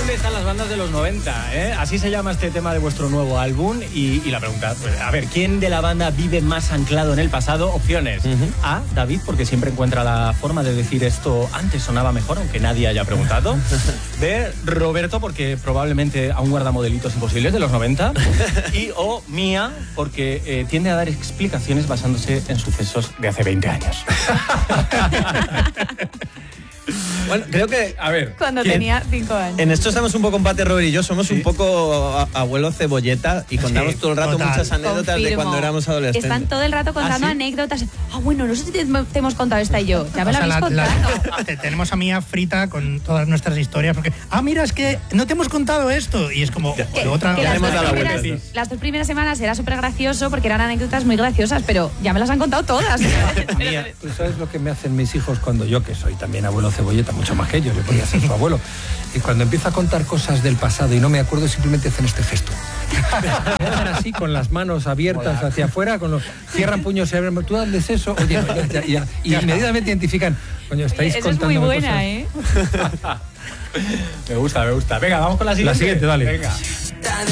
¿Dónde están las bandas de los 90? Así se llama este tema de vuestro nuevo álbum. Y la pregunta, pues, a ver, ¿quién de la banda vive más anclado en el pasado? Opciones. A, David, porque siempre encuentra la forma de decir esto antes sonaba mejor, aunque nadie haya preguntado. B, Roberto, porque probablemente aún guarda modelitos imposibles de los 90. Y o Mía, porque tiende a dar explicaciones basándose en sucesos de hace 20 años. Bueno, creo que, a ver... Cuando tenía 5 años. En esto estamos un poco empate, Robert y yo. Somos un poco abuelo cebolleta y contamos todo el rato muchas anécdotas de cuando éramos adolescentes. Están todo el rato contando anécdotas. Bueno, no sé si te hemos contado esta y yo. Ya me la habéis contado. Tenemos a Mía frita con todas nuestras historias porque, mira, es que no te hemos contado esto. Y es como, las 2 primeras semanas era súper gracioso porque eran anécdotas muy graciosas, pero ya me las han contado todas. Mía, ¿tú sabes lo que me hacen mis hijos cuando yo, que soy también abuelo cebolleta, mucho más que ellos, yo podría ser su abuelo, y cuando empiezo a contar cosas del pasado y no me acuerdo, simplemente hacen este gesto. Me hacen así, con las manos abiertas hacia afuera, cierran puños y abren, ¿tú dónde es eso? Oye, y inmediatamente identifican, coño, estáis contando. Es muy buena, Me gusta. Venga, vamos con la siguiente. La siguiente, dale. Venga.